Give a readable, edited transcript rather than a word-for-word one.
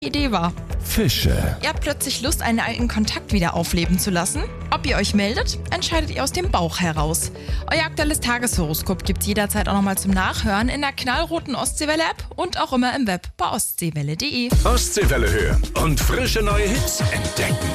Idee war. Fische. Ihr habt plötzlich Lust, einen alten Kontakt wieder aufleben zu lassen? Ob ihr euch meldet, entscheidet ihr aus dem Bauch heraus. Euer aktuelles Tageshoroskop gibt's jederzeit auch nochmal zum Nachhören in der knallroten Ostseewelle-App und auch immer im Web bei ostseewelle.de. Ostseewelle hören und frische neue Hits entdecken.